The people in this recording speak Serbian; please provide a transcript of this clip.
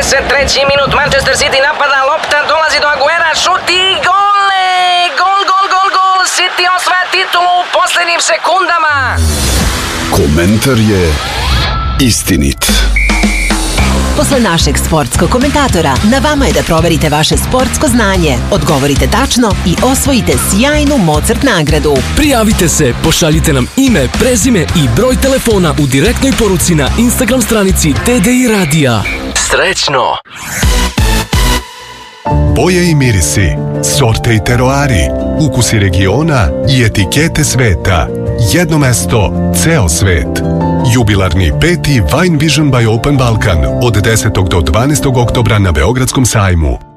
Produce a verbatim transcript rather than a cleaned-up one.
trideset treći minut, Manchester City napada, lopta dolazi do Aguera, šut i gole! Gol, gol, gol, gol! City osvaja titulu u posljednjim sekundama! Komentar je istinit. Posle našeg sportskog komentatora, na vama je da proverite vaše sportsko znanje, odgovorite tačno i osvojite sjajnu Mozart nagradu. Prijavite se, pošaljite nam ime, prezime i broj telefona u direktnoj poruci na Instagram stranici T D I Radija. Srećno! Boje i mirisi, sorte i teroari, ukusi regiona i etikete sveta. Jedno mesto, ceo svet. Jubilarni peti Wine Vision by Open Balkan od desetog do dvanaestog oktobra na Beogradskom sajmu.